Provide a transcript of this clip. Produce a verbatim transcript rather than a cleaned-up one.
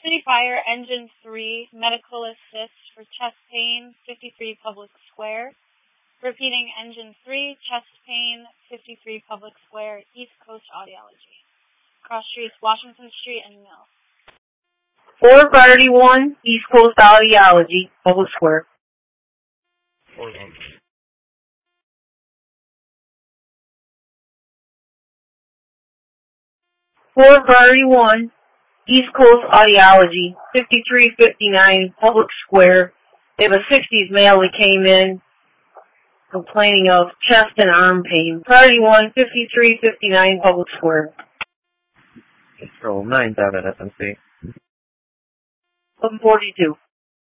City Fire, Engine three, Medical Assist for chest pain, fifty-three Public Square. Repeating, Engine three, chest pain, fifty-three Public Square, East Coast Audiology. Cross streets, Washington Street and Mill. four thirty-one, East Coast Audiology, Public Square. Hold on. four thirty-one, East Coast Audiology, fifty-three fifty-nine, Public Square. They have a sixties male that came in complaining of chest and arm pain. thirty-one, fifty-three fifty-nine, Public Square. Control nine seven S M C. seven forty-two.